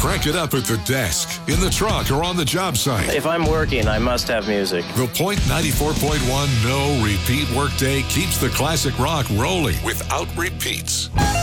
Crank it up at the desk, in the truck, or on the job site. If I'm working, I must have music. The Point 94.1 no repeat workday keeps the classic rock rolling without repeats.